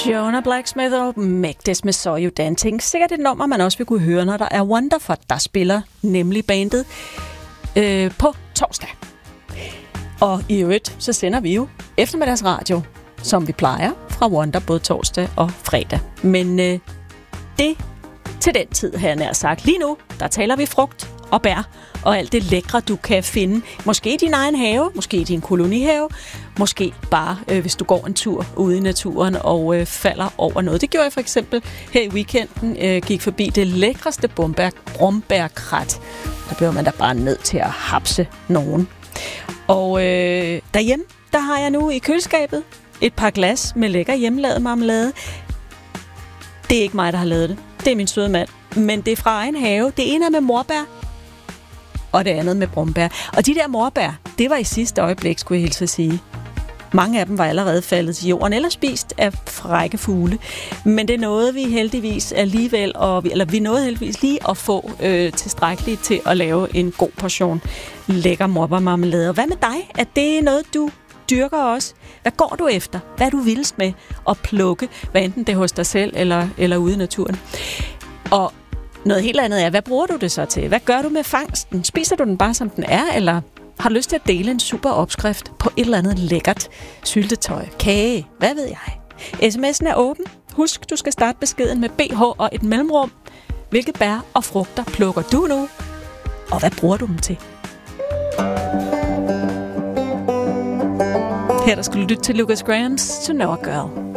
Jonah Blacksmith og Make This med Saw You Dancing. Sikkert et nummer, man også vil kunne høre, når der er Wonderful, der spiller nemlig bandet på torsdag. Og i øvrigt, så sender vi jo eftermiddagsradio, som vi plejer, fra Wonder både torsdag og fredag. Men det til den tid, har jeg nær sagt. Lige nu, der taler vi frugt og bær og alt det lækre, du kan finde. Måske i din egen have, måske i din kolonihave, måske bare, hvis du går en tur ude i naturen og falder over noget. Det gjorde jeg for eksempel her i weekenden. Gik forbi det lækreste brombærkrat. Der bliver man da bare nødt til at hapse nogen. Og derhjemme, der har jeg nu i køleskabet et par glas med lækker hjemmelavet marmelade. Det er ikke mig, der har lavet det. Det er min søde mand. Men det er fra egen have. Det ene er med morbær, og det andet med brombær. Og de der morbær, det var i sidste øjeblik, skulle jeg hilse at sige. Mange af dem var allerede faldet til jorden eller spist af frække fugle. Men det nåede vi heldigvis alligevel, vi nåede heldigvis lige at få tilstrækkeligt til at lave en god portion lækker morbærmarmelade. Og hvad med dig? Er det noget, du dyrker også? Hvad går du efter? Hvad er du vildest med at plukke? Hvad enten det er hos dig selv eller ude i naturen? Og noget helt andet er, hvad bruger du det så til? Hvad gør du med fangsten? Spiser du den bare, som den er, eller har du lyst til at dele en super opskrift på et eller andet lækkert syltetøj, kage, hvad ved jeg? SMS'en er åben. Husk, du skal starte beskeden med BH og et mellemrum. Hvilke bær og frugter plukker du nu? Og hvad bruger du dem til? Her der skal du lytte til Lucas Grahams To Know a Girl.